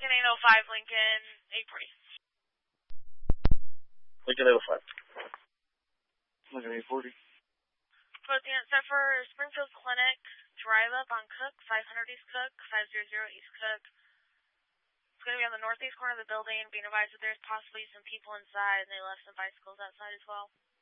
Lincoln 805, Lincoln 840. Lincoln 805. Lincoln 840. Quoting set for Springfield Clinic, drive up on Cook, 500 East Cook, 500 East Cook. It's going to be on the northeast corner of the building. Being advised that there's possibly some people inside, and they left some bicycles outside as well.